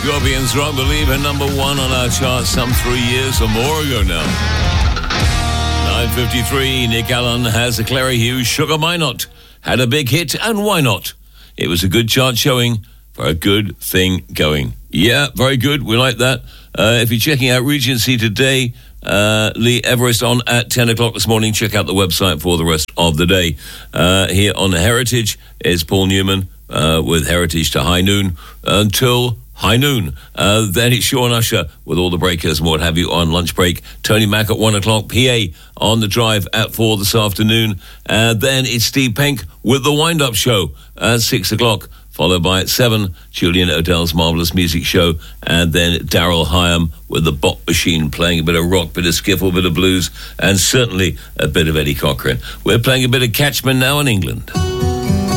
Scorpions Rock Believer, number one on our chart some 3 years or more ago now. 9:53, Nick Allen has a Clary Hughes Sugar Minot. Had a big hit, and why not? It was a good chart showing for a good thing going. Yeah, very good. We like that. If you're checking out Regency today, Lee Everest on at 10 o'clock this morning. Check out the website for the rest of the day. Here on Heritage is Paul Newman with Heritage to High Noon until high noon. Then it's Sean Usher with all the breakers and what have you on lunch break. Tony Mack at 1 o'clock. PA on the drive at 4 this afternoon. Then it's Steve Penk with the wind-up show at 6 o'clock. Followed by at 7, Julian Odell's Marvellous Music Show, and then Daryl Hyam with the Bop Machine, playing a bit of rock, bit of skiffle, bit of blues, and certainly a bit of Eddie Cochran. We're playing a bit of Catchman now in England.